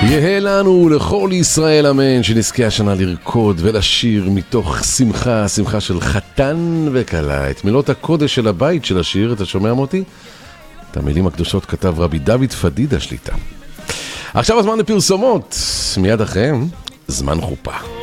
יהא לנו לכל ישראל אמן, שנזכה השנה לרקוד ולשיר מתוך שמחה, שמחה של חתן וכלה. את מילות הקודש של הבית של השיר, אתה שומע מוטי? את המילים הקדושות כתב רבי דוד פדידה שליטה. עכשיו הזמן לפרסומות, מיד אחריהם זמן חופה.